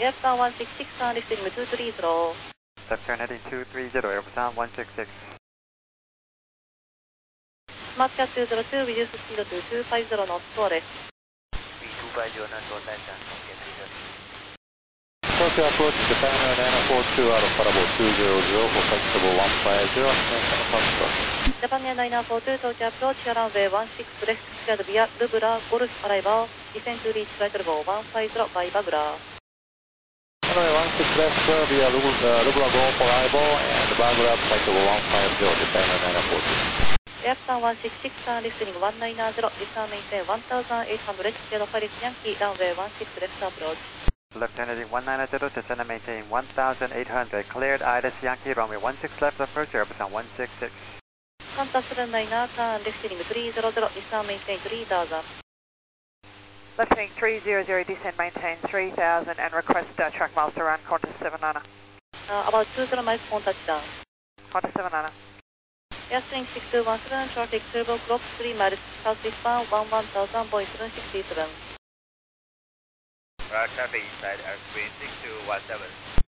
Airpan 166 listing 230. Left turn heading 230, Airpan 166. Smart Cat 202, reduce speed to 250 knots, forest. V250 knots, all that done, okay, 330. Tokyo approach, Japan Airliner 42 out of Parabol 200 for flexible 150, maintain foxtrot. Japan Airliner 42, Tokyo approach, runway 16 left, cleared via Lubra, Golf arrival, descend to reach flight level 150 by Bagura. Runway 16 left, clear via Lubra Golf arrival, and Bagura flight level 150, Japan Airliner 42. Airpan 166, listening 190, descend maintain 1800, cleared Paris Yankee, runway 16 left approach. Left turn heading 190, descend and maintain 1800, cleared Iris Yankee, runway 16 left approach, Airpan 166. Contact 79, turn left heading 300, descend maintain 3000. Left heading 300, descend maintain 3000 and request track miles to run, Qantas 79. About 20 miles on touchdown. Qantas 79. Airstream 6217, traffic 12 o'clock, 3 miles, southeast bound, 11,000, Boeing 767. Traffic inside Airstream 6217.